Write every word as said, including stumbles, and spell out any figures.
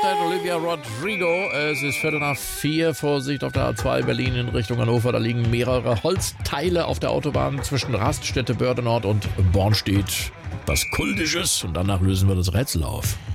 Update, Olivia Rodrigo. Es ist Viertel nach vier. Vorsicht auf der A zwei Berlin in Richtung Hannover. Da liegen mehrere Holzteile auf der Autobahn zwischen Raststätte Börde Nord und Bornstedt. Was Kultisches. Und danach lösen wir das Rätsel auf.